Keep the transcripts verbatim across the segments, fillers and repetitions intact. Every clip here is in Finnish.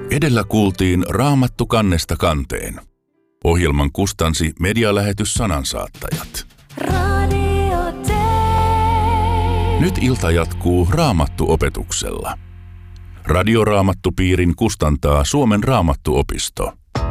Edellä kuultiin Raamattu kannesta kanteen. Ohjelman kustansi medialähetys Sanansaattajat. Nyt ilta jatkuu Raamattu-opetuksella. Radioraamattupiirin kustantaa Suomen Raamattuopisto.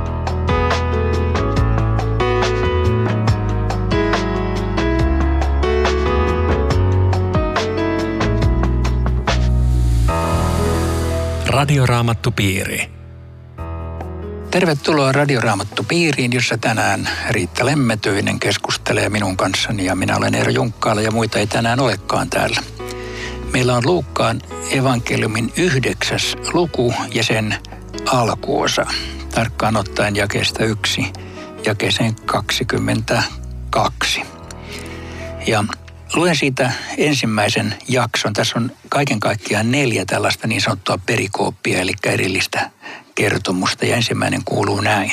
Radioraamattupiiri. Tervetuloa Radioraamattupiiriin, jossa tänään Riitta Lemmetyinen keskustelee minun kanssani ja minä olen Eero Junkkaala ja muita ei tänään olekaan täällä. Meillä on Luukkaan evankeliumin yhdeksäs luku ja sen alkuosa. Tarkkaan ottaen jakeesta yksi jakeeseen kaksikymmentäkaksi. Ja luen siitä ensimmäisen jakson. Tässä on kaiken kaikkiaan neljä tällaista niin sanottua perikooppia, eli erillistä kertomusta. Ja ensimmäinen kuuluu näin.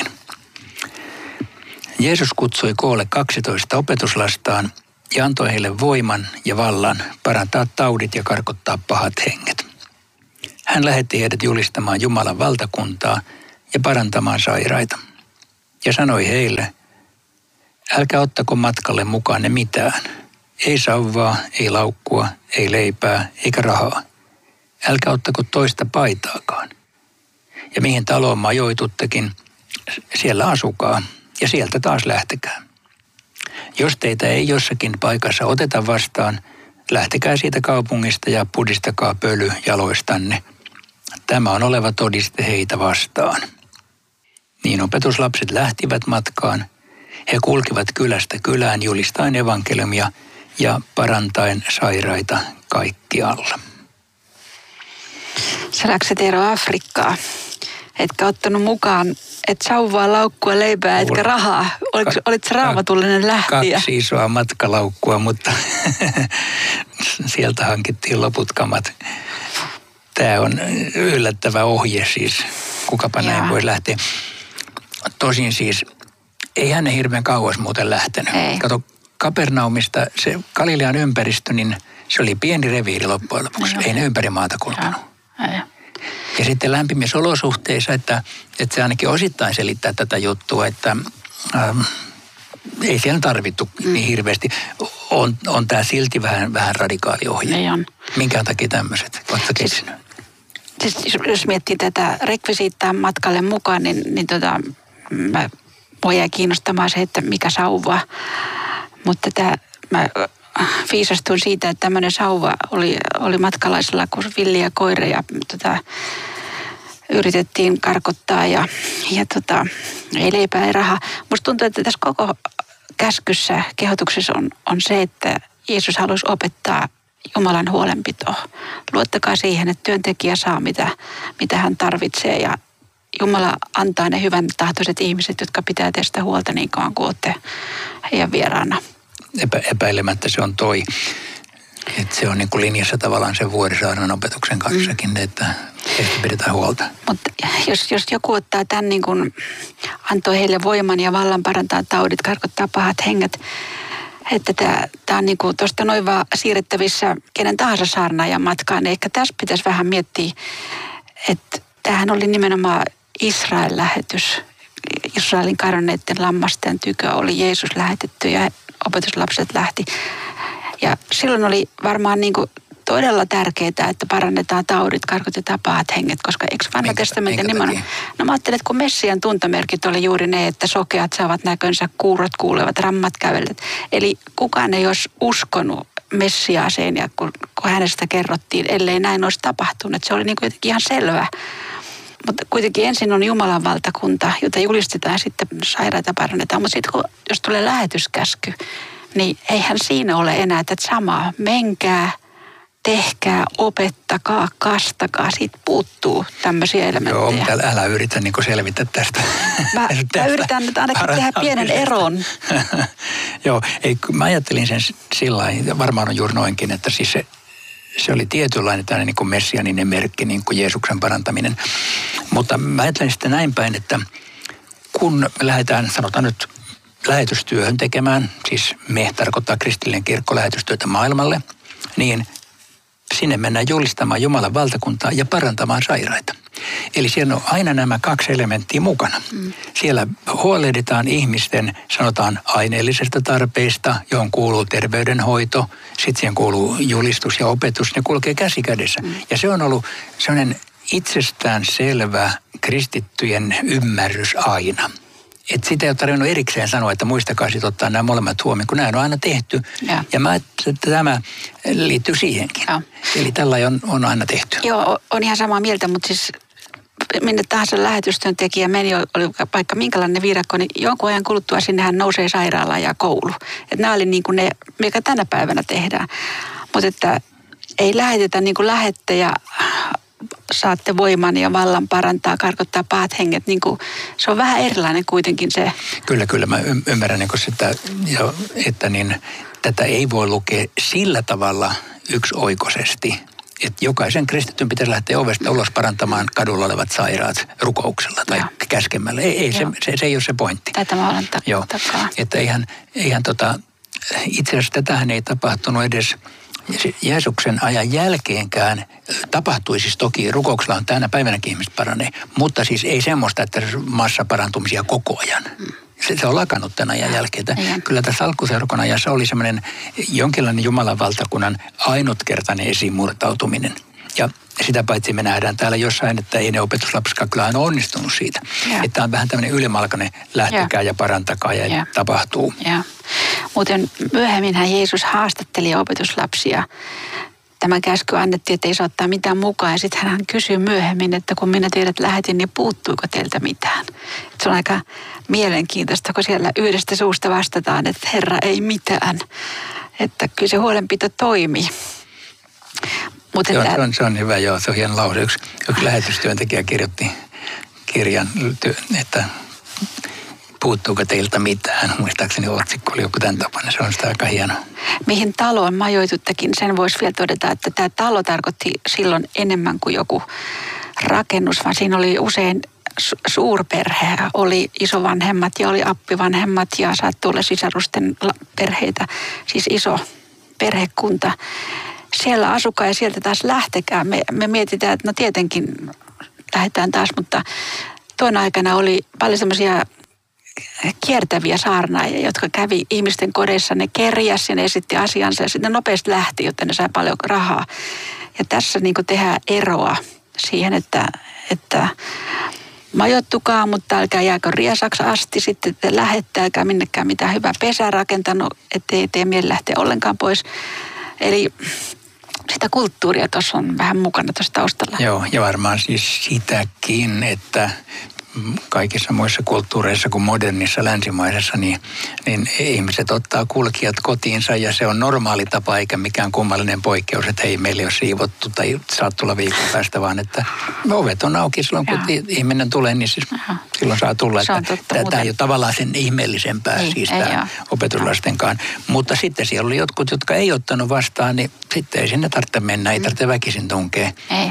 Jeesus kutsui koolle kaksitoista opetuslastaan ja antoi heille voiman ja vallan parantaa taudit ja karkottaa pahat henget. Hän lähetti heidät julistamaan Jumalan valtakuntaa ja parantamaan sairaita. Ja sanoi heille, älkää ottako matkalle mukaanne mitään. Ei sauvaa, ei laukkua, ei leipää, eikä rahaa. Älkää ottako toista paitaakaan. Ja mihin taloon majoituttekin, siellä asukaa ja sieltä taas lähtekää. Jos teitä ei jossakin paikassa oteta vastaan, lähtekää siitä kaupungista ja pudistakaa pöly jaloistanne. Tämä on oleva todiste heitä vastaan. Niin opetuslapset lähtivät matkaan. He kulkivat kylästä kylään julistaen evankeliumia ja parantaen sairaita kaikkialla. Sä läkset Eero Afrikkaa, etkä ottanut mukaan, et sauvaa, laukkua, leipää, etkä rahaa. Oliko, ka- olit sä raamatullinen lähtijä? Kaksi isoa matkalaukkua, mutta sieltä hankittiin loput kamat. Tämä on yllättävä ohje siis, kukapa Jaa. näin voisi lähteä. Tosin siis, ei hän hirveän kauas muuten lähtenyt. Ei. Kato, Kapernaumista, se Galilean ympäristö, niin se oli pieni reviiri loppujen lopuksi. No, ei ne ympäri maata kulkenut. Ja, ja. ja sitten lämpimissä olosuhteissa, että, että se ainakin osittain selittää tätä juttua, että ähm, ei siellä tarvittu mm. niin hirveästi. On, on tämä silti vähän, vähän radikaali ohje. Ei on. Minkään takia tämmöiset? Oletko keksinyt? Siis, siis jos miettii tätä rekvisiittaa matkalle mukaan, niin, niin tota, mä, mua jäi kiinnostamaan se, että mikä sauva. Mutta tämä, mä viisastuin siitä, että tämmöinen sauva oli, oli matkalaisella kuin villi ja koira ja tota, yritettiin karkottaa ja, ja tota, ei leipää, ei rahaa. Musta tuntuu, että tässä koko käskyssä, kehotuksessa on, on se, että Jeesus halusi opettaa Jumalan huolenpitoa. Luottakaa siihen, että työntekijä saa mitä, mitä hän tarvitsee ja Jumala antaa ne hyvän tahtoiset ihmiset, jotka pitää teistä huolta niin kauan kuin olette heidän vieraana. Epä, epäilemättä se on toi, että se on niin kuin linjassa tavallaan sen Vuorisaaren opetuksen kanssakin, mm. että heistä pidetään huolta. Mutta jos, jos joku ottaa tämän niin kuin antoi heille voiman ja vallan parantaa taudit, karkottaa pahat henget, että tämä, tämä on niin kuin tuosta noin vaan siirrettävissä kenen tahansa saarnaajan matkaan, niin ehkä tässä pitäisi vähän miettiä, että tämähän oli nimenomaan Israel-lähetys. Israelin kadonneiden lammasten tykö oli Jeesus lähetetty ja opetuslapset lähti. Ja silloin oli varmaan niin kuin todella tärkeää, että parannetaan taudit, karkotetaan pahat henget, koska eikö vanha testamentin nimenomaan? No mä ajattelen, että kun Messian tuntomerkit oli juuri ne, että sokeat saavat näkönsä, kuurot kuulevat, rammat kävelet. Eli kukaan ei olisi uskonut Messiaaseen ja kun, kun hänestä kerrottiin, ellei näin olisi tapahtunut. Se oli niin kuin jotenkin ihan selvä. Mutta kuitenkin ensin on Jumalan valtakunta, jota julistetaan sitten sairaita parannetaan. Mutta sitten jos tulee lähetyskäsky, niin eihän siinä ole enää tätä samaa. Menkää, tehkää, opettakaa, kastakaa. Siitä puuttuu tämmöisiä elementtejä. Joo, mutta älä yritä niin kuin selvitä tästä. Mä, tästä mä yritän nyt ainakin tehdä pienen eron. Joo, ei, mä ajattelin sen sillä lailla, varmaan on juuri noinkin, että siis se, se oli tietynlainen tällainen niin kuin messianinen merkki, niin kuin Jeesuksen parantaminen. Mutta mä ajattelen sitten näin päin, että kun me lähdetään, sanotaan nyt, lähetystyöhön tekemään, siis me tarkoittaa kristillinen kirkko lähetystyötä maailmalle, niin sinne mennään julistamaan Jumalan valtakuntaa ja parantamaan sairaita. Eli siellä on aina nämä kaksi elementtiä mukana. Mm. Siellä huolehditaan ihmisten, sanotaan aineellisesta tarpeista, johon kuuluu terveydenhoito, sitten siihen kuuluu julistus ja opetus, ne kulkee käsi kädessä. Mm. Ja se on ollut sellainen itsestään selvä kristittyjen ymmärrys aina. Että sitä ei ole tarvinnut erikseen sanoa, että muistakaa sitten ottaa nämä molemmat huomioon, kun nämä on aina tehty. Ja, ja mä, että tämä liittyy siihenkin. Ja. Eli tällä on, on aina tehty. Joo, on ihan samaa mieltä, mutta siis minne tahansa lähetystyöntekijä meni, oli vaikka minkälainen viidakko, niin jonkun ajan kuluttua sinnehän nousee sairaala ja koulu. Että nämä oli niin kuin ne, mikä tänä päivänä tehdään. Mutta että ei lähetetä niin kuin lähettejä, saatte voiman ja vallan parantaa, karkottaa pahat henget. Niin kuin, se on vähän erilainen kuitenkin se. Kyllä, kyllä. Mä ymmärrän niin sitä, että niin, tätä ei voi lukea sillä tavalla yksioikoisesti, että jokaisen kristityn pitäisi lähteä ovesta ulos parantamaan kadulla olevat sairaat rukouksella tai Joo. käskemällä. Ei, ei se, se, se ei ole se pointti. Tätä mä olen tak- Joo. takaa. Että eihän, eihän tota, itse asiassa tätähän ei tapahtunut edes Jeesuksen ajan jälkeenkään. Tapahtui siis toki, rukouksella on tänä päivänäkin ihmiset paranee, mutta siis ei semmoista, että massa parantumisia koko ajan. Mm. Se, se on lakannut tämän ajan jälkeen. Ja. Kyllä tässä alkuseurakunnan ajassa oli semmoinen jonkinlainen Jumalan valtakunnan ainutkertainen esimurtautuminen. Ja sitä paitsi me nähdään täällä jossain, että ei ne opetuslapsikaan kyllä aina onnistunut siitä. Ja. Että on vähän tämmöinen ylimalkainen lähtekää ja, ja parantakaa ja, ja tapahtuu. Ja. Muuten myöhemminhän Jeesus haastatteli opetuslapsia. Tämä käsky annettiin, että ei saa ottaa mitään mukaan. Ja sitten hän kysyi myöhemmin, että kun minä teidät lähetin, niin puuttuiko teiltä mitään? Et se on aika mielenkiintoista, kun siellä yhdestä suusta vastataan, että Herra, ei mitään. Että kyllä se huolenpito toimii. Mutta se, on, se, on, se on hyvä, joo. Se on hieno lause. Yksi, yksi lähetystyöntekijä kirjoitti kirjan, että puuttuuko teiltä mitään. Muistaakseni otsikko oli joku tämän tapainen. Se on sitä aika hienoa. Mihin taloon majoituttakin, sen voisi vielä todeta, että tämä talo tarkoitti silloin enemmän kuin joku rakennus, vaan siinä oli usein su- suurperhe. Oli isovanhemmat ja oli appivanhemmat ja saattoi olla sisarusten perheitä, siis iso perhekunta. Siellä asukaa ja sieltä taas lähtekää. Me, me mietitään, että no tietenkin lähdetään taas, mutta tuona aikana oli paljon semmoisia kiertäviä saarnaajia, jotka kävi ihmisten kodeissa, ne kerjäsi ja ne esitti asiansa ja sitten nopeasti lähti, jotta ne sai paljon rahaa. Ja tässä niin kuin tehdään eroa siihen, että, että majoittukaa, mutta älkää jääkö riesaksi asti, sitten te lähettääkää minnekään mitään hyvää pesää rakentanut, ettei tee mieli lähteä ollenkaan pois. Eli sitä kulttuuria tuossa on vähän mukana tuossa taustalla. Joo, ja varmaan siis sitäkin, että kaikissa muissa kulttuureissa kuin modernissa länsimaisessa, niin, niin ihmiset ottaa kulkijat kotiinsa ja se on normaali tapa eikä mikään kummallinen poikkeus, että hei, meillä ei ole siivottu tai saat tulla viikon päästä, vaan että ovet on auki silloin, kun Jaa. ihminen tulee, niin siis silloin saa tulla. Että totta, tämä ei ole tavallaan sen ihmeellisempää ei, siis ei, tämä opetuslastenkaan. Mutta sitten siellä oli jotkut, jotka ei ottanut vastaan, niin sitten ei sinne tarvitse mennä, ei tarvitse väkisin tunkea. Ei.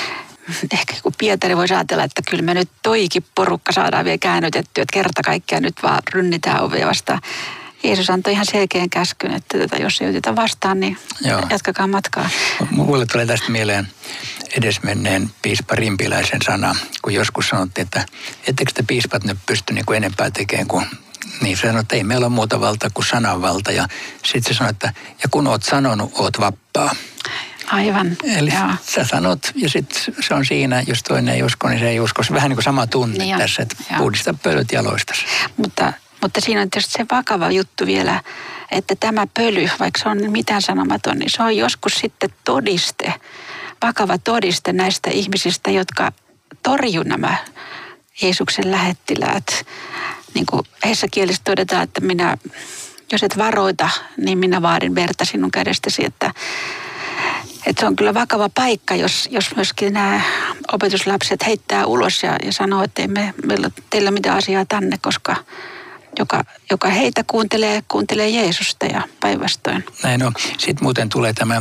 Ehkä kun Pietari voisi ajatella, että kyllä me nyt toikin porukka saadaan vielä käännytettyä, että kerta kaikkiaan nyt vaan rynnitään ovea vastaan. Jeesus antoi ihan selkeän käskyn, että tätä, jos ei oteta vastaan, niin Joo. jatkakaa matkaa. Mulle tulee tästä mieleen edesmenneen piispa Rimpiläisen sana, kun joskus sanottiin, että ettekö te piispat nyt pysty niin kuin enempää tekemään kuin niin. Se sanoi, että ei meillä ole muuta valtaa kuin sananvalta. Ja sitten se sanoi, että ja kun oot sanonut, oot vappaa. Aivan, Eli joo. sä sanot ja sitten se on siinä, jos toinen ei usko, niin se ei usko. Se vähän niin kuin sama tunne niin tässä, että joo. puhdista pölyt jaloistasi. Mutta, mutta siinä on tietysti se vakava juttu vielä, että tämä pöly, vaikka se on mitään sanomaton, niin se on joskus sitten todiste, vakava todiste näistä ihmisistä, jotka torjuu nämä Jeesuksen lähettiläät. Niin kuin heissä kielessä todetaan, että minä, jos et varoita, niin minä vaadin verta sinun kädestäsi, että Että se on kyllä vakava paikka, jos, jos myöskin nämä opetuslapset heittää ulos ja, ja sanoo, että ei me, meillä teillä mitään asiaa tänne, koska joka, joka heitä kuuntelee, kuuntelee Jeesusta ja päinvastoin. Näin on. Sitten muuten tulee tämä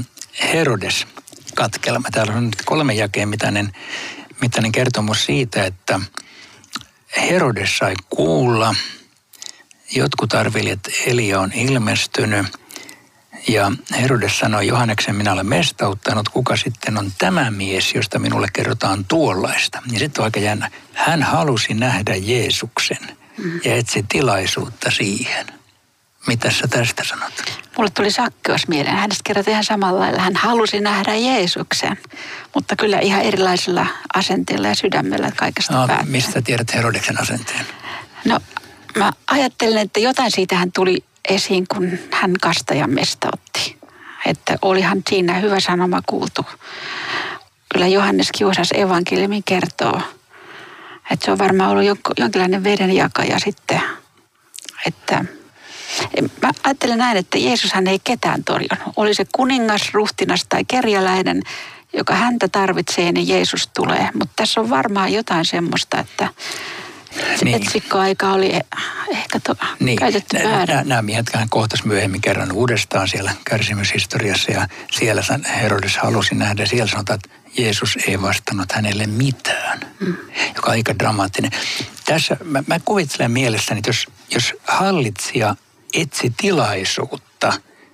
Herodes-katkelma. Täällä on nyt kolme jakeen mittainen, mittainen kertomus siitä, että Herodes sai kuulla, jotkut arvelivat, että Elia on ilmestynyt. Ja Herodes sanoi, Johanneksen minä olen mestauttanut, kuka sitten on tämä mies, josta minulle kerrotaan tuollaista. Ja sitten on aika jännä. Hän halusi nähdä Jeesuksen ja etsi tilaisuutta siihen. Mitä sä tästä sanot? Mulle tuli Sakkeus mieleen. Hänestä kerrottiin ihan samalla lailla. Hän halusi nähdä Jeesuksen, mutta kyllä ihan erilaisella asenteella ja sydämellä kaikesta No, päätteen. mistä tiedät Herodeksen asenteen? No, mä ajattelen, että jotain siitä hän tuli esiin, kun hän kastajan mestautti. Että olihan siinä hyvä sanoma kuultu. Kyllä Johannes kiusas evankeliumin kertoo, että se on varmaan ollut jonkinlainen vedenjakaja sitten, että mä ajattelen näin, että Jeesushan ei ketään torjunut. Oli se kuningas, ruhtinas tai kerjäläinen, joka häntä tarvitsee, niin Jeesus tulee. Mutta tässä on varmaan jotain semmoista, että niin. etsikkoaika oli ehkä to, niin. käytetty väärin. Nämä miehet hän kohtasi myöhemmin kerran uudestaan siellä kärsimyshistoriassa ja siellä Herodes halusi nähdä. Siellä sanotaan, että Jeesus ei vastannut hänelle mitään, mm. joka on aika dramaattinen. Tässä mä, mä kuvittelen mielessäni, että jos, jos hallitsija etsi tilaisuutta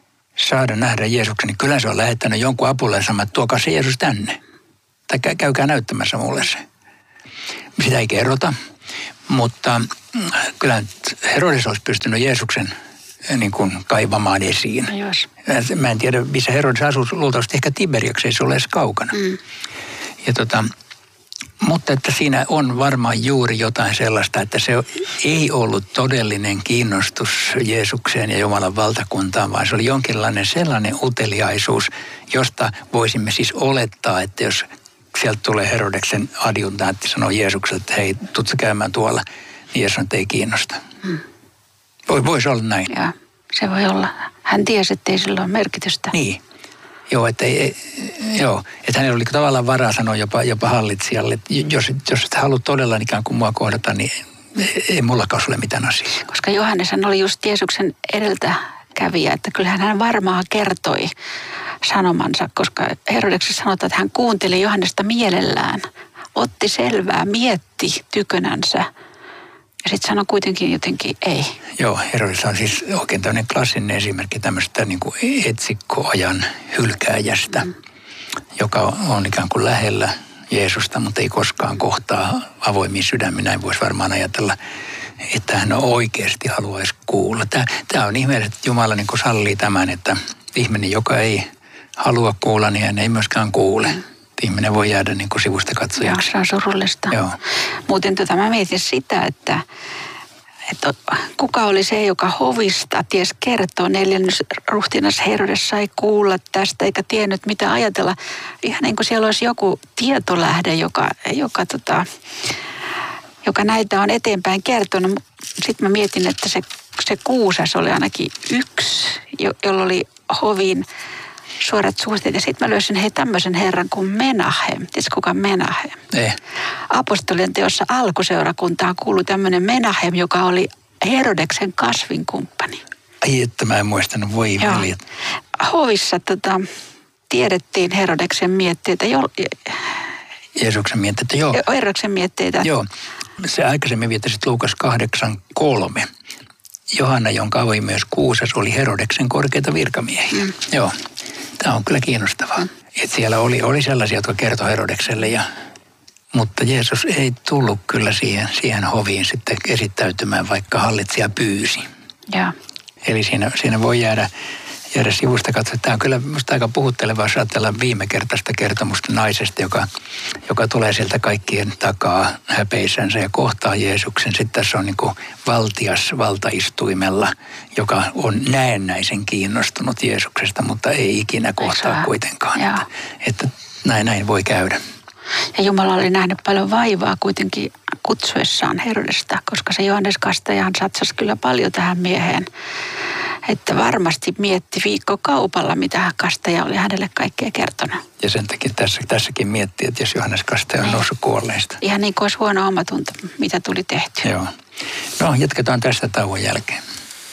saada nähdä Jeesuksen, niin kyllä se on lähettänyt jonkun apulaisen sanomaan, että tuokaa se Jeesus tänne. Tai käykää näyttämässä mulle se. Sitä ei kerrota, mutta kyllä Herodes olisi pystynyt Jeesuksen niin kuin kaivamaan esiin. Jos. Mä en tiedä, missä Herodes asuu, luultavasti ehkä Tiberiaksi, ei se ole edes kaukana. Mm. Ja tota, mutta että siinä on varmaan juuri jotain sellaista, että se ei ollut todellinen kiinnostus Jeesukseen ja Jumalan valtakuntaan, vaan se oli jonkinlainen sellainen uteliaisuus, josta voisimme siis olettaa, että jos sieltä tulee Herodeksen adjutantti sanoo Jeesukselle, että hei, tutsi käymään tuolla, niin Jeesus ei kiinnosta. Hmm. Voisi olla näin. Joo, se voi olla. Hän tiesi, että ei sillä ole merkitystä. Niin. Joo, että, ei, joo, että hänellä oli tavallaan varaa sanoa jopa, jopa hallitsijalle, että jos, jos et halua todella ikään kuin mua kohdata, niin ei, ei mullakaan ole mitään asiaa. Koska Johanneshan oli just Jeesuksen edeltäkävijä, että kyllähän hän varmaan kertoi sanomansa, koska Herodeksessa sanotaan, että hän kuunteli Johannesta mielellään, otti selvää, mietti tykönänsä ja sitten sanoi kuitenkin jotenkin ei. Joo, Herodes on siis oikein tämmöinen klassinen esimerkki tämmöistä niin kuin etsikkoajan hylkääjästä, mm. joka on ikään kuin lähellä Jeesusta, mutta ei koskaan kohtaa avoimia sydämiä. Näin voisi varmaan ajatella, että hän oikeasti haluaisi kuulla. Tämä, tämä on ihmeellistä, että Jumala niin kuin sallii tämän, että ihminen, joka ei halua kuulla, niin hän ei myöskään kuule. Mm. Ihminen voi jäädä niin kuin sivusta katsojaksi. Joo, se on surullista. Joo. Muuten tota, mä mietin sitä, että, että kuka oli se, joka hovista ties kertoo. Neljännes ruhtinas Herodes sai kuulla tästä eikä tiennyt mitä ajatella. Ihan niin kuin siellä olisi joku tietolähde, joka, joka, tota, joka näitä on eteenpäin kertonut. Sitten mä mietin, että se, se kuusas oli ainakin yksi, jo, jolla oli hovin suorat suhteet. Ja sitten mä löysin hei tämmöisen herran kuin Menahem. Tiedätkö kuka Menahem? Ei. Apostolien teossa alkuseurakuntaan kuului tämmöinen Menahem, joka oli Herodeksen kasvinkumppani. Ai että mä en muistanut, voi veljet. Hovissa tota, tiedettiin Herodeksen mietteitä. Jo, Jeesuksen mietteitä, joo. Herodeksen mietteitä. Joo, se aikaisemmin viittasit Luukas kahdeksan kolme. Johanna, jonka avoi myös kuusas, oli Herodeksen korkeita virkamiehiä. Mm. Joo, tämä on kyllä kiinnostavaa. Mm. Että siellä oli, oli sellaisia, jotka kertoi Herodekselle, ja, mutta Jeesus ei tullut kyllä siihen, siihen hoviin sitten esittäytymään, vaikka hallitsija pyysi. Ja. Eli siinä, siinä voi jäädä, jäädä sivusta katsoa. Tämä on kyllä minusta aika puhuttelevaa, jos ajatellaan viimekertaista kertomusta naisesta, joka, joka tulee sieltä kaikkien takaa häpeisänsä ja kohtaa Jeesuksen. Sitten tässä on niin kuin valtias valtaistuimella, joka on näennäisen kiinnostunut Jeesuksesta, mutta ei ikinä kohtaa kuitenkaan. Että, että näin, näin voi käydä. Ja Jumala oli nähnyt paljon vaivaa kuitenkin kutsuessaan Herodesta, koska se Johannes Kastajahan satsasi kyllä paljon tähän mieheen. Että varmasti mietti viikkokaupalla, mitä Kastaja oli hänelle kaikkea kertonut. Ja sen takia tässä, tässäkin miettii, että jos Johannes Kastaja on niin noussut kuolleista. Ihan niin kuin olisi huono omatunto, mitä tuli tehty. Joo. No, jatketaan tästä tauon jälkeen.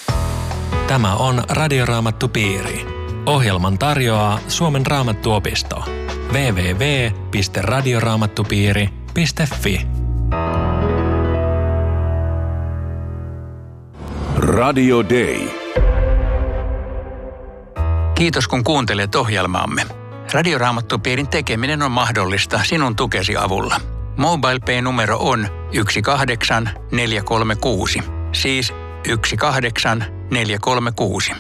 Tämä on Radioraamattupiiri. Ohjelman tarjoaa Suomen Raamattuopisto. double-u double-u double-u piste radioraamattupiiri piste fi Radio Day. Kiitos kun kuuntelet ohjelmaamme. Radioraamattupiirin tekeminen on mahdollista sinun tukesi avulla. MobilePay-numero on yksi kahdeksan neljä kolme kuusi, siis yksi kahdeksan neljä kolme kuusi.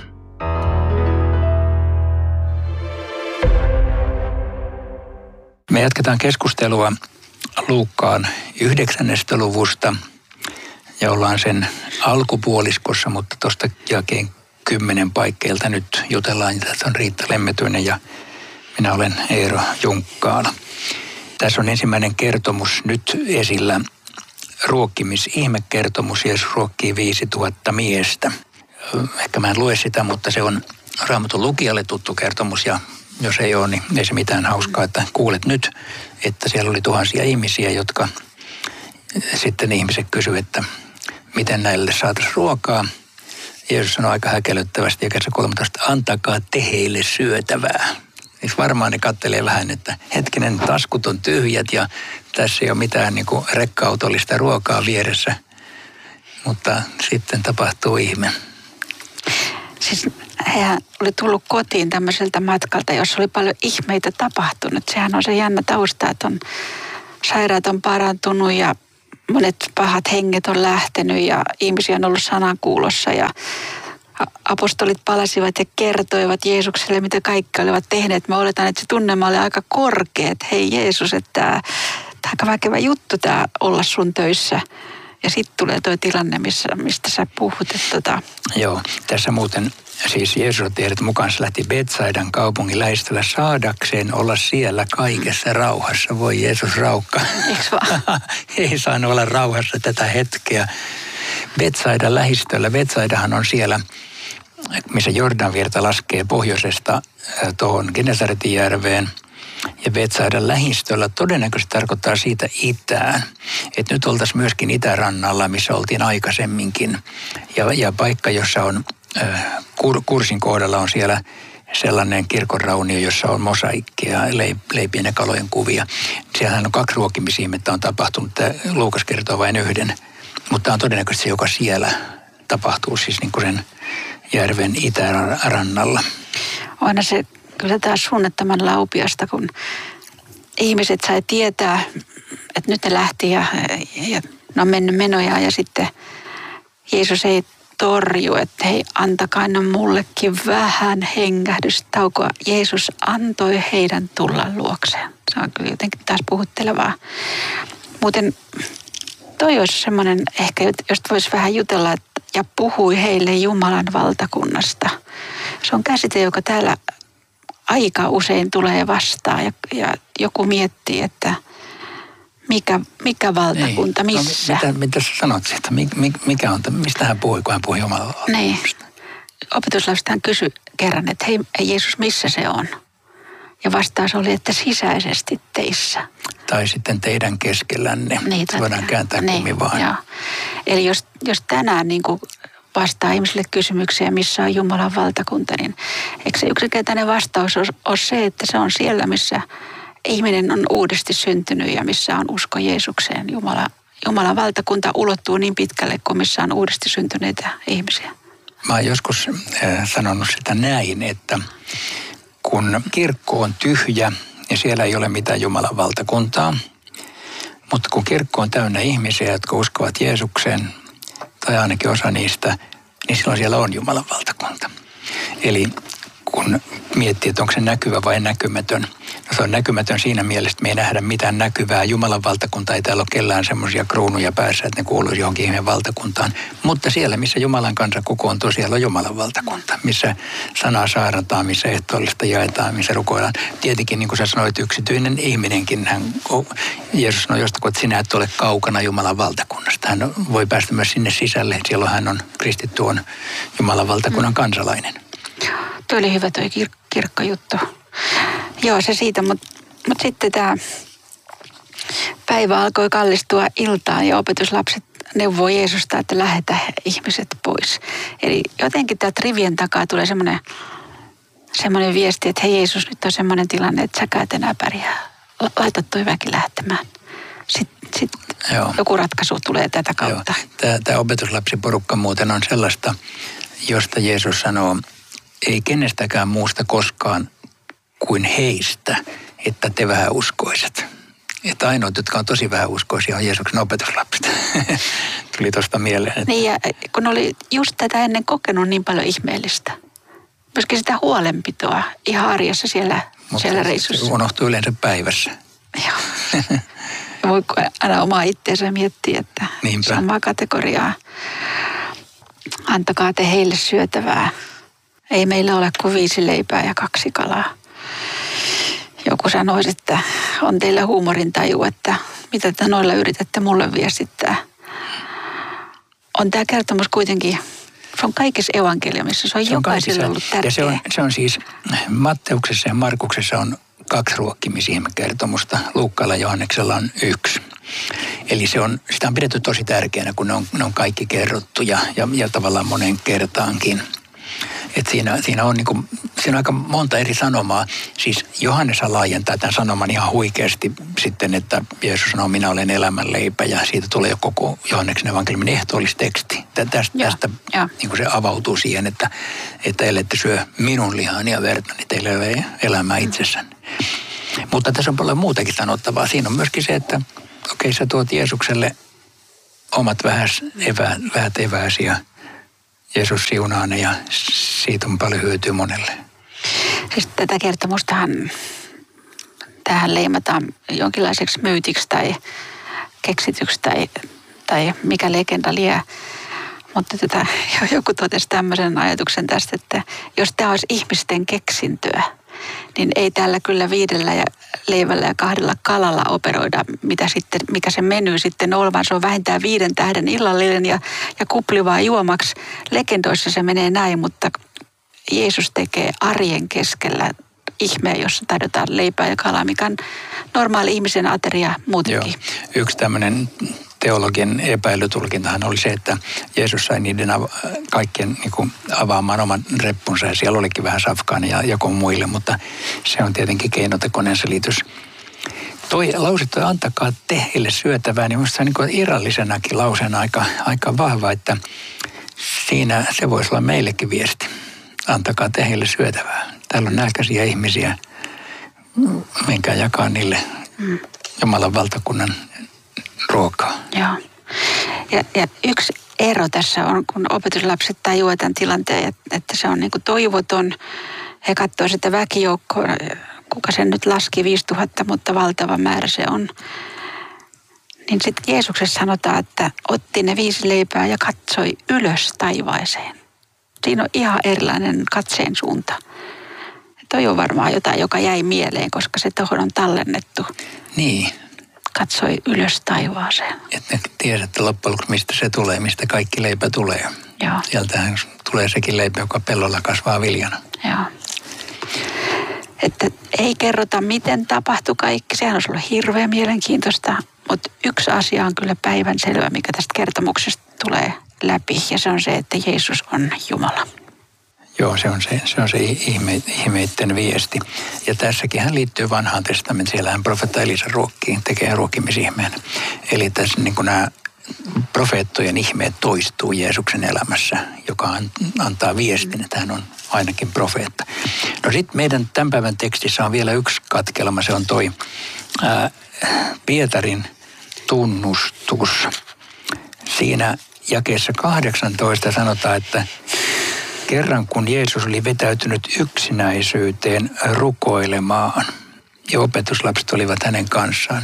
Me jatketaan keskustelua Luukkaan yhdeksännestä luvusta ja ollaan sen alkupuoliskossa, mutta tuosta jakeen kymmenen paikkeilta nyt jutellaan. Tässä on Riitta Lemmetyinen ja minä olen Eero Junkkaala. Tässä on ensimmäinen kertomus nyt esillä, ruokkimisihmekertomus. Jeesus ruokkii viisituhatta miestä. Ehkä mä en lue sitä, mutta se on Raamatun lukijalle tuttu kertomus ja jos ei ole, niin ei se mitään hauskaa, että kuulet nyt, että siellä oli tuhansia ihmisiä, jotka sitten ihmiset kysyivät, että miten näille saataisiin ruokaa. Jeesus sanoi aika häkellyttävästi jakeessa kolmetoista, antakaa te heille syötävää. Siis varmaan ne kattelee vähän, että hetkinen, taskut on tyhjät ja tässä ei ole mitään niin kuin rekka-autollista ruokaa vieressä. Mutta sitten tapahtuu ihme. Siis hän oli tullut kotiin tämmöiseltä matkalta, jossa oli paljon ihmeitä tapahtunut. Sehän on se jännä tausta, että on, sairaat on parantunut ja monet pahat henget on lähtenyt ja ihmisiä on ollut sanankuulossa ja apostolit palasivat ja kertoivat Jeesukselle, mitä kaikki olivat tehneet. Mä oletan, että se tunnelma oli aika korkea, että hei Jeesus, että tämä on aika väkevä juttu tämä olla sun töissä. Ja sitten tulee tuo tilanne, missä, mistä sä puhut. Että tota... Joo, tässä muuten siis Jeesus on tiedät mukaan, se lähti Betsaidan kaupungin lähestyllä saadakseen olla siellä kaikessa rauhassa. Voi Jeesus raukka. Eiks vaan? Ei saanut olla rauhassa tätä hetkeä. Betsaidan lähistöllä. Betsaidahan on siellä, missä Jordanvirta laskee pohjoisesta tuohon Genesaretin järveen. Ja Betsaidan lähistöllä todennäköisesti tarkoittaa siitä itään. Että nyt oltaisiin myöskin itärannalla, missä oltiin aikaisemminkin. Ja, ja paikka, jossa on äh, kur, Kursin kohdalla on siellä sellainen kirkonraunio, jossa on mosaikkia, leip, leipien ja kalojen kuvia. Siellähän on kaksi ruokimisihmettä on tapahtunut. Tämä Luukas kertoo vain yhden. Mutta tämä on todennäköisesti se, joka siellä tapahtuu, siis niin kuin sen järven itärannalla. Aina se kyllä taas suunnattoman laupiasta, kun ihmiset sai tietää, että nyt ne lähti ja, ja ne on mennyt menojaan ja sitten Jeesus ei torju, että hei, antakaa ne mullekin vähän hengähdystaukoa. Jeesus antoi heidän tulla luokseen. Se on kyllä jotenkin taas puhuttelevaa. Muuten toi olisi semmoinen ehkä, josta voisi vähän jutella, että ja puhui heille Jumalan valtakunnasta. Se on käsite, joka täällä aika usein tulee vastaan ja, ja joku miettii, että mikä, mikä valtakunta, niin. missä. No, mitä, mitä sä sanot siitä? Mikä on, mistä hän puhui, kun hän puhui Jumalan valtakunnasta? Niin. Opetuslapset hän kysyi kerran, että hei Jeesus, missä se on? Ja vastaus oli, että sisäisesti teissä. Tai sitten teidän keskellänne. Niin, se voidaan kääntää niin, kummin vaan. Joo. Eli jos, jos tänään niin kuin vastaa ihmisille kysymyksiä, missä on Jumalan valtakunta, niin eikö se yksinkertainen vastaus ole se, että se on siellä, missä ihminen on uudesti syntynyt ja missä on usko Jeesukseen. Jumala, Jumalan valtakunta ulottuu niin pitkälle kuin missä on uudesti syntyneitä ihmisiä. Mä oon joskus äh, sanonut sitä näin, että kun kirkko on tyhjä ja siellä ei ole mitään Jumalan valtakuntaa, mutta kun kirkko on täynnä ihmisiä, jotka uskovat Jeesukseen, tai ainakin osa niistä, niin silloin siellä on Jumalan valtakunta. Eli kun miettii, että onko se näkyvä vai näkymätön, no se on näkymätön siinä mielessä, että me ei nähdä mitään näkyvää. Jumalan valtakunta ei täällä ole kellään semmoisia kruunuja päässä, että ne kuuluisi johonkin ihmeen valtakuntaan. Mutta siellä, missä Jumalan kansa kokoontuu, siellä on Jumalan valtakunta. Missä sanaa saarataan, missä ehtoollista jaetaan, missä rukoillaan. Tietenkin, niin kuin sä sanoit, yksityinen ihminenkin, hän, Jeesus sanoi jostakin, että sinä et ole kaukana Jumalan valtakunnasta. Hän voi päästä myös sinne sisälle, silloin hän on kristitty, on Jumalan valtakunnan kansalainen. Tuo oli hyvä tuo kir- kirkkojuttu. Joo, se siitä, mutta mut sitten tämä päivä alkoi kallistua iltaan ja opetuslapset neuvoo Jeesusta, että lähetä ihmiset pois. Eli jotenkin täältä rivien takaa tulee semmoinen, semmoinen viesti, että hei Jeesus, nyt on semmoinen tilanne, että säkään et enää pärjää. Laita toi väki lähtemään. Sitten sit joku ratkaisu tulee tätä kautta. Tämä, tämä opetuslapsiporukka muuten on sellaista, josta Jeesus sanoo ei kenestäkään muusta koskaan kuin heistä, että te vähän uskoiset. Että ainoat, jotka on tosi vähän uskoisia, on Jeesuksen opetuslapset. Tuli tuosta mieleen. Että... Niin ja kun oli just tätä ennen kokenut niin paljon ihmeellistä. Myöskin sitä huolenpitoa ihan arjessa siellä, siellä reissussa. Se unohtuu yleensä päivässä. Joo. Voi aina omaa itseensä miettiä, että Niinpä. samaa kategoriaa. Antakaa te heille syötävää. Ei meillä ole kuin viisi leipää ja kaksi kalaa. Joku sanoisi, että on teillä huumorintaju, että mitä te noilla yritätte mulle viestittää. On tämä kertomus kuitenkin, se on kaikissa evankeliumissa, se on, se on jokaiselle ollut tärkeä. Ja se on, se on siis, Matteuksessa ja Markuksessa on kaksi ruokkimisihmekertomusta, Luukkaalla ja Johanneksella on yksi. Eli se on, sitä on pidetty tosi tärkeänä, kun ne on, ne on kaikki kerrottu ja, ja, ja tavallaan monen kertaankin. Että siinä, siinä, on niinku, siinä on aika monta eri sanomaa. Siis Johannes laajentaa tämän sanoman ihan huikeasti sitten, että Jeesus sanoo, minä olen elämänleipä, ja siitä tulee jo koko Johanneksen evankeliumin ehtoollisteksti. Tästä, tästä niin se avautuu siihen, että, että ellette syö minun lihani ja verta, niin teillä ei ole elämää itsessänne. Mm. Mutta tässä on paljon muutakin sanottavaa. Siinä on myöskin se, että okei, okay, sä tuot Jeesukselle omat vähäs, evä, vähät evääsi ja Jeesus siunaa ne ja siitä on paljon hyötyä monelle. Siis tätä kertomustahan tähän leimataan jonkinlaiseksi myytiksi tai keksityksi tai, tai mikä legenda lie. Mutta tätä, joku totesi tämmöisen ajatuksen tästä, että jos tämä olisi ihmisten keksintöä, niin ei täällä kyllä viidellä ja leivällä ja kahdella kalalla operoida, mitä sitten, mikä se meny sitten on, vaan se on vähintään viiden tähden illallinen ja, ja kuplivaa juomaksi. Legendoissa se menee näin, mutta Jeesus tekee arjen keskellä ihmeen, jossa tarjotaan leipää ja kalaa, mikä on normaali ihmisen ateria muutenkin. Joo. Yksi tämmöinen teologian epäilytulkintahan oli se, että Jeesus sai niiden ava- kaikkien niin kuin avaamaan oman reppunsa ja siellä olikin vähän safkaana ja jako muille, mutta se on tietenkin keinotekoinen selitys. Toi lause, toi antakaa te heille syötävää, niin minusta se on niin kuin irrallisenakin lauseena aika, aika vahva, että siinä se voisi olla meillekin viesti. Antakaa te heille syötävää. Täällä on nälkäisiä ihmisiä, menkää jakaa niille mm. Jumalan valtakunnan ruokaa. Joo. Ja, ja yksi ero tässä on, kun opetuslapset tajuaa tämän tilanteen, että se on niin kuin toivoton. He katsovat sitä väkijoukkoa, kuka sen nyt laski, viisituhatta, mutta valtava määrä se on. Niin sitten Jeesuksessa sanotaan, että otti ne viisi leipää ja katsoi ylös taivaaseen. Siinä on ihan erilainen katseen suunta. Toi on varmaan jotain, joka jäi mieleen, koska se tuohon on tallennettu. Niin. Katsoi ylös taivaaseen. Että ne tiedätte loppujen lopuksi, mistä se tulee, mistä kaikki leipä tulee. Joo. Sieltähän tulee sekin leipä, joka pellolla kasvaa viljana. Joo. Että ei kerrota, miten tapahtui kaikki. Sehän olisi ollut hirveän mielenkiintoista, mutta yksi asia on kyllä päivänselvä, mikä tästä kertomuksesta tulee läpi. Ja se on se, että Jeesus on Jumala. Joo, se on se, se, on se ihme, ihmeitten viesti. Ja tässäkin hän liittyy vanhaan testamentiin. Siellähän profeetta Elisa ruokkii, tekee ruokkimisihmeen. Eli tässä niin kuin nämä profeettojen ihmeet toistuu Jeesuksen elämässä, joka antaa viestin, että hän on ainakin profeetta. No sitten meidän tämän päivän tekstissä on vielä yksi katkelma. Se on toi ää, Pietarin tunnustus. Siinä jakeessa kahdeksantoista sanotaan, että kerran kun Jeesus oli vetäytynyt yksinäisyyteen rukoilemaan ja opetuslapset olivat hänen kanssaan.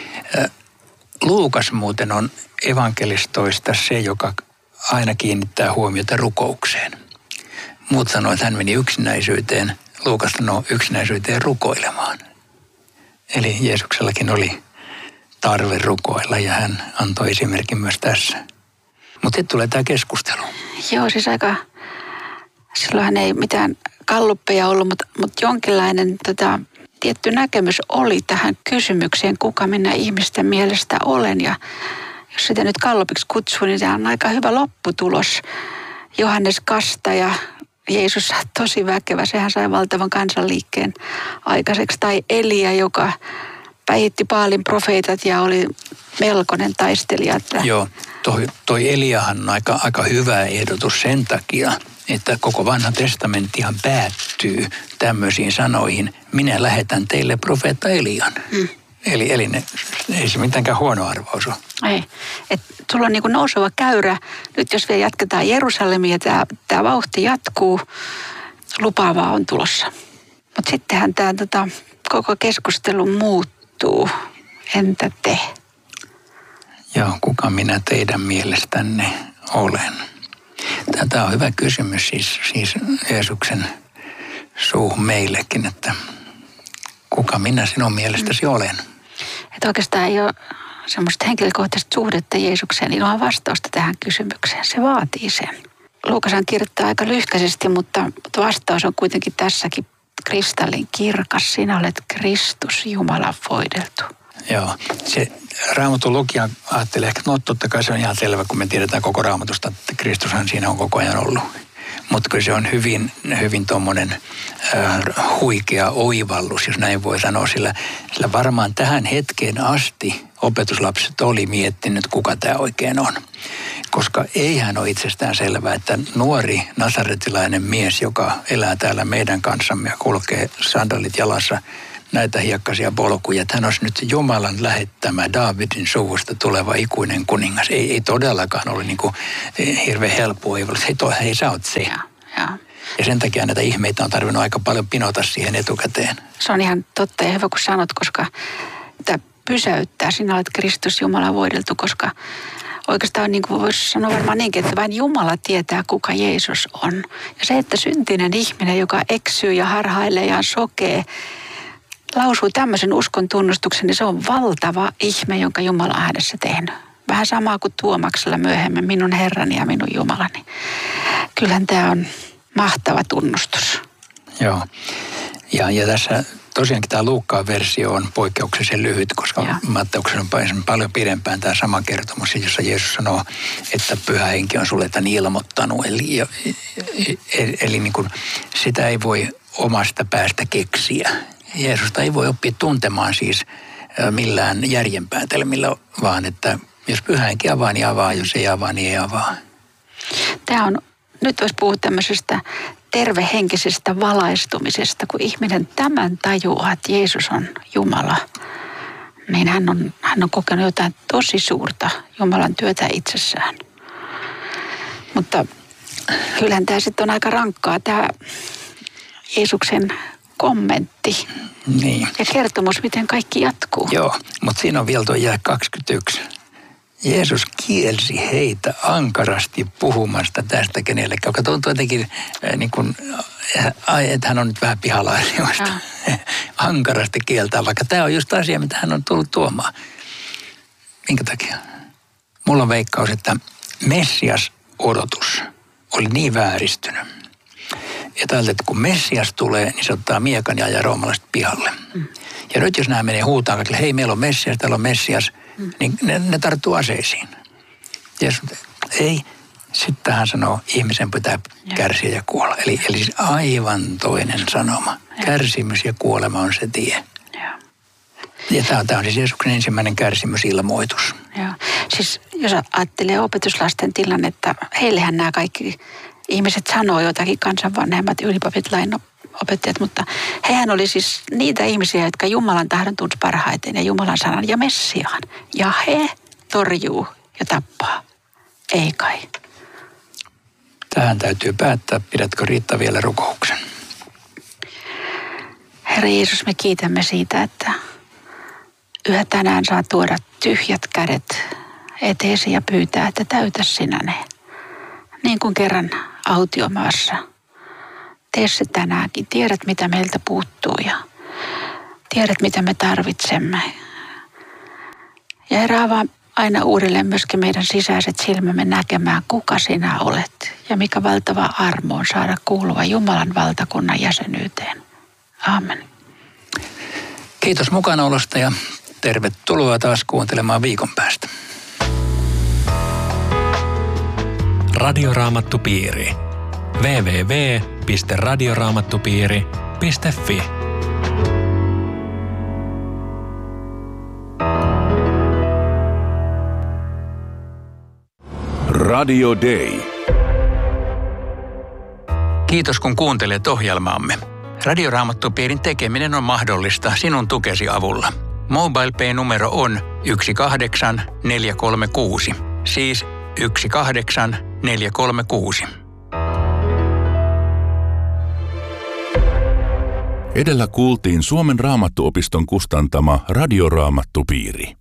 Luukas muuten on evankelistoista se, joka aina kiinnittää huomiota rukoukseen. Muut sanoo, että hän meni yksinäisyyteen. Luukas sanoo yksinäisyyteen rukoilemaan. Eli Jeesuksellakin oli tarve rukoilla ja hän antoi esimerkin myös tässä. Mutta sitten tulee tämä keskustelu. Joo, siis aika... Silloinhan ei mitään galluppeja ollut, mutta, mutta jonkinlainen tota, tietty näkemys oli tähän kysymykseen, kuka minä ihmisten mielestä olen. Ja jos sitä nyt gallupiksi kutsuu, niin se on aika hyvä lopputulos. Johannes Kastaja, Jeesus tosi väkevä, sehän sai valtavan kansanliikkeen aikaiseksi. Tai Elia, joka päihitti Baalin profeetat ja oli melkoinen taistelija. Että... Joo, toi, toi Eliahan on aika, aika hyvä ehdotus sen takia, että koko vanha testamenttihan päättyy tämmöisiin sanoihin, minä lähetän teille profeetta Elian. Hmm. Eli, eli ne, ei se mitenkään huono arvaus ole. Ei. Et sulla on niin kuin nouseva käyrä. Nyt jos vielä jatketaan Jerusalemia, tämä, tämä vauhti jatkuu, lupaavaa on tulossa. Mutta sittenhän tämä tota, koko keskustelu muuttuu. Entä te? Joo, kuka minä teidän mielestänne olen? Tämä on hyvä kysymys siis, siis Jeesuksen suuhun meillekin, että kuka minä sinun mielestäsi olen? Että oikeastaan ei ole semmoista henkilökohtaista suhdetta Jeesukseen ilman vastausta tähän kysymykseen. Se vaatii sen. Luukashan kirjoittaa aika lyhkäisesti, mutta vastaus on kuitenkin tässäkin kristallin kirkas. Sinä olet Kristus, Jumalan voideltu. Joo, se Raamatun lukija ajattelee, että no totta kai se on ihan selvä, kun me tiedetään koko Raamatusta, että Kristushan siinä on koko ajan ollut. Mutta kyllä se on hyvin, hyvin tuommoinen äh, huikea oivallus, jos näin voi sanoa, sillä, sillä varmaan tähän hetkeen asti opetuslapset oli miettinyt, kuka tämä oikein on. Koska eihän ole itsestään selvää, että nuori nasaretilainen mies, joka elää täällä meidän kanssamme ja kulkee sandalit jalassa näitä hiekkaisia polkuja, että hän olisi nyt Jumalan lähettämä Daavidin suvusta tuleva ikuinen kuningas. Ei, ei todellakaan ole niin kuin hirveän helppo oivallus. Hei, toi, hei, sä oot se. Ja, ja. ja sen takia näitä ihmeitä on tarvinnut aika paljon pinota siihen etukäteen. Se on ihan totta ja hyvä, kun sanot, koska tämä pysäyttää. Sinä olet Kristus, Jumalan voideltu, koska oikeastaan niin kuin voisi sanoa varmaan niinkin, että vain Jumala tietää, kuka Jeesus on. Ja se, että syntinen ihminen, joka eksyy ja harhailee ja sokee, lausuu tämmöisen uskon tunnustuksen, niin se on valtava ihme, jonka Jumala on hänessä tehnyt. Vähän samaa kuin Tuomaksella myöhemmin, minun Herrani ja minun Jumalani. Kyllähän tämä on mahtava tunnustus. Joo. Ja, ja tässä tosiaankin tämä Luukkaan versio on poikkeuksellisen lyhyt, koska Matteuksen on paljon pidempään tämä sama kertomus, jossa Jeesus sanoo, että Pyhä Henki on sulle tämän ilmoittanut. Eli, eli, eli niin kuin sitä ei voi omasta päästä keksiä. Jeesusta ei voi oppia tuntemaan siis millään järjenpäätelmillä, vaan että jos Pyhä Henki avaa, niin avaa, jos ei avaa, niin ei avaa. Tämä on, nyt voisi puhua tämmöisestä tervehenkisestä valaistumisesta, kun ihminen tämän tajuaa, että Jeesus on Jumala, niin hän on, hän on kokenut jotain tosi suurta Jumalan työtä itsessään. Mutta kyllähän tämä sitten on aika rankkaa, tämä Jeesuksen kommentti niin. Ja kertomus, miten kaikki jatkuu. Joo, mutta siinä on vielä tuo jae kaksikymmentäyksi. Jeesus kielsi heitä ankarasti puhumasta tästä kenellekään, joka tuntuu jotenkin niin kuin, että hän on nyt vähän pihalla asioista. Ankarasti kieltää, vaikka tämä on just asia, mitä hän on tullut tuomaan. Minkä takia? Mulla on veikkaus, että Messias-odotus oli niin vääristynyt. Ja täältä, että kun Messias tulee, niin se ottaa miekan ja ajaa roomalaiset pihalle. Mm. Ja nyt jos nämä menee huutaan, että hei, meillä on Messias, täällä on Messias, mm. niin ne, ne tarttuu aseisiin. Jeesus, ei. Sitten hän sanoo, ihmisen pitää ja. kärsiä ja kuolla. Eli, eli siis aivan toinen sanoma. Ja. Kärsimys ja kuolema on se tie. Ja, ja tämä, tämä on siis Jeesuksen ensimmäinen kärsimysilmoitus. Joo. Siis jos ajattelee opetuslasten tilannetta, heillehän nämä kaikki ihmiset sanoo jotakin, kansanvanhemmat, ylipapit, lainopettajat, mutta hehän oli siis niitä ihmisiä, jotka Jumalan tahdon tunsi parhaiten ja Jumalan sanan ja Messiaan. Ja he torjuu ja tappaa. Ei kai. Tähän täytyy päättää, pidätkö Riitta vielä rukouksen? Herra Jeesus, me kiitämme siitä, että yhä tänään saa tuoda tyhjät kädet eteesi ja pyytää, että täytä sinä ne. Niin kuin kerran autiomaassa. Tee se tänäänkin. Tiedät, mitä meiltä puuttuu ja tiedät, mitä me tarvitsemme. Ja Herra, avaa aina uudelleen myöskin meidän sisäiset silmämme näkemään, kuka sinä olet ja mikä valtava armo on saada kuulua Jumalan valtakunnan jäsenyyteen. Aamen. Kiitos mukanaolosta ja tervetuloa taas kuuntelemaan viikon päästä. Radioraamattupiiri. double-u double-u double-u piste radioraamattupiiri piste fi Radio Day. Kiitos kun kuuntelet ohjelmaamme. Radioraamattupiirin tekeminen on mahdollista sinun tukesi avulla. MobilePay-numero on yksi kahdeksan neljä kolme kuusi, siis yksi kahdeksan neljä kolme kuusi. Edellä kuultiin Suomen Raamattuopiston kustantama Radioraamattupiiri.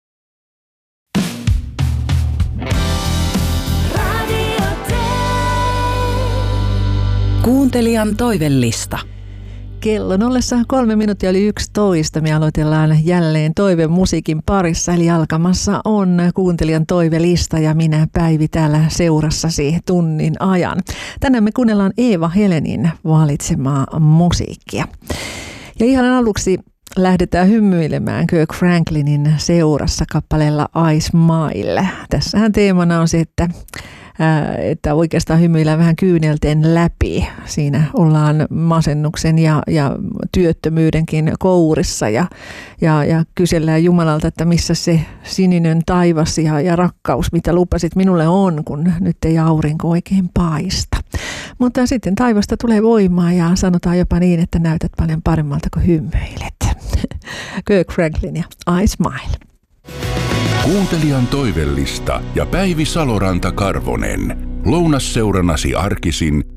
Kuuntelijan toivellista. Kello ollessa kolme minuuttia yli yksitoista. Me aloitellaan jälleen toivemusiikin parissa, eli alkamassa on kuuntelijan toivelista ja minä Päivi täällä seurassasi tunnin ajan. Tänään me kuunnellaan Eeva Helenin valitsemaa musiikkia. Ja ihan aluksi lähdetään hymyilemään Kirk Franklinin seurassa kappaleella I Smile. Tässähän teemana on se, että että oikeastaan hymyillään vähän kyynelten läpi. Siinä ollaan masennuksen ja, ja työttömyydenkin kourissa ja, ja, ja kysellään Jumalalta, että missä se sininen taivas ja, ja rakkaus, mitä lupasit minulle on, kun nyt ei aurinko oikein paista. Mutta sitten taivasta tulee voimaa ja sanotaan jopa niin, että näytät paljon paremmalta kuin hymyilet. Kirk Franklin ja I Smile. Kuuntelijan toivellista ja Päivi Saloranta-Karvonen. Lounasseurannasi arkisin